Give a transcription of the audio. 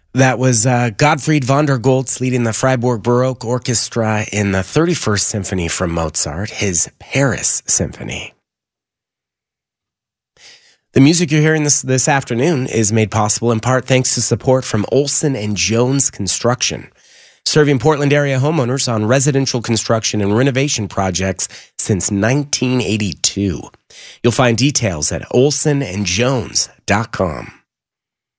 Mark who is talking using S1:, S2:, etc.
S1: That was Gottfried von der Goltz leading the Freiburg Baroque Orchestra in the 31st Symphony from Mozart, his Paris Symphony. The music you're hearing this afternoon is made possible in part thanks to support from Olson & Jones Construction, serving Portland area homeowners on residential construction and renovation projects since 1982. You'll find details at olsonandjones.com.